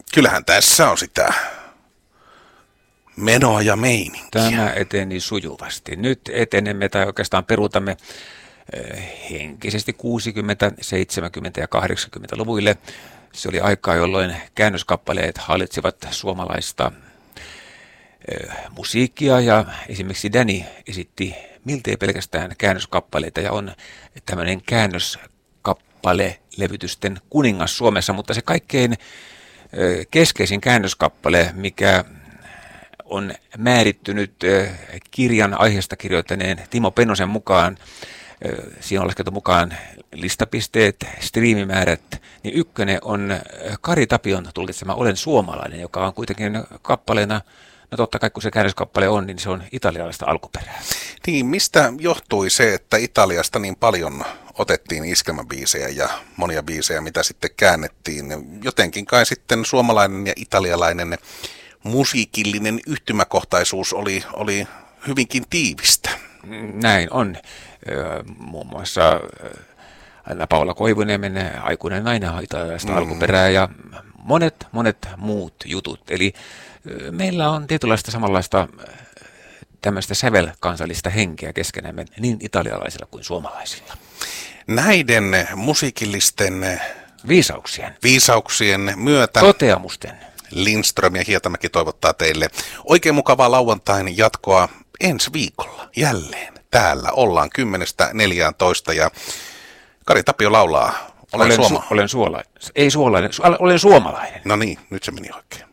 Kyllähän tässä on sitä menoa ja meininkiä. Tämä eteni sujuvasti. Nyt etenemme tai oikeastaan peruutamme henkisesti 60-, 70- ja 80-luvuille. Se oli aikaa, jolloin käännöskappaleet hallitsivat suomalaista musiikkia ja esimerkiksi Danny esitti miltei pelkästään käännöskappaleita ja on tämmöinen käännöskappale-levytysten kuningas Suomessa, mutta se kaikkein keskeisin käännöskappale, mikä on määrittynyt kirjan aiheesta kirjoittaneen Timo Pennosen mukaan, siinä on laskettu mukaan listapisteet, striimimäärät, niin ykkönen on Kari Tapion tulkitsema Olen suomalainen, joka on kuitenkin kappaleena, no totta kai kun se käännöskappale on, niin se on italialaista alkuperää. Niin, mistä johtui se, että Italiasta niin paljon otettiin iskelmäbiisejä ja monia biisejä, mitä sitten käännettiin? Jotenkin kai sitten suomalainen ja italialainen musiikillinen yhtymäkohtaisuus oli hyvinkin tiivistä. Näin on. Muun muassa Paula Koivuniemen Aikuinen nainen on italialaista alkuperää ja monet muut jutut. Eli meillä on tietynlaista samanlaista tämmöistä sävelkansallista henkeä keskenämme niin italialaisilla kuin suomalaisilla. Näiden musiikillisten viisauksien myötä toteamusten Lindström ja Hietamäki toivottaa teille oikein mukavaa lauantain jatkoa ensi viikolla. Jälleen täällä ollaan 10:14 ja Kari Tapio laulaa Olen suomalainen. No niin, nyt se meni oikein.